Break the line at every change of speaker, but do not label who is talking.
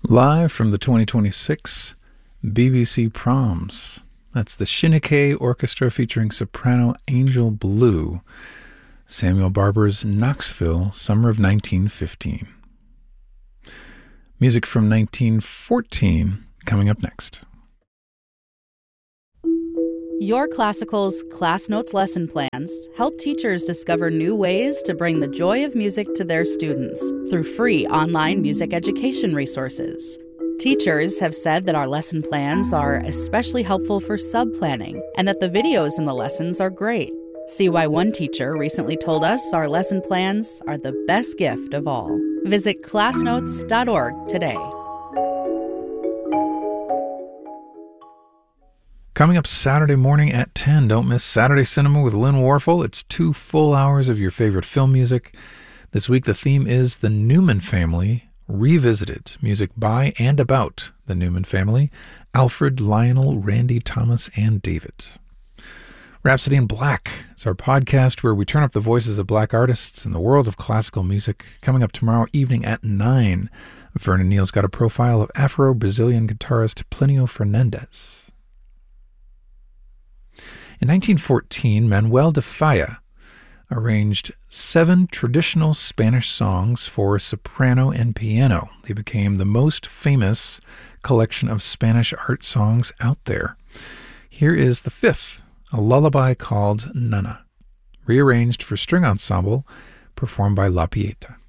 Live from the 2026 BBC Proms. That's the Shinnick Orchestra featuring soprano Angel Blue. Samuel Barber's Knoxville, summer of 1915. Music from 1914 coming up next.
Your Classical's Class Notes lesson plans help teachers discover new ways to bring the joy of music to their students through free online music education resources. Teachers have said that our lesson plans are especially helpful for sub-planning and that the videos in the lessons are great. See why one teacher recently told us our lesson plans are the best gift of all. Visit classnotes.org today.
Coming up Saturday morning at 10, don't miss Saturday Cinema with Lynn Warfel. It's 2 full hours of your favorite film music. This week the theme is The Newman Family Revisited. Music by and about the Newman family. Alfred, Lionel, Randy, Thomas, and David. Rhapsody in Black is our podcast where we turn up the voices of black artists in the world of classical music. Coming up tomorrow evening at 9, Vernon Neal's got a profile of Afro-Brazilian guitarist Plinio Fernandes. In 1914, Manuel de Falla arranged 7 traditional Spanish songs for soprano and piano. They became the most famous collection of Spanish art songs out there. Here is the 5th, a lullaby called Nana, rearranged for string ensemble, performed by La Pieta.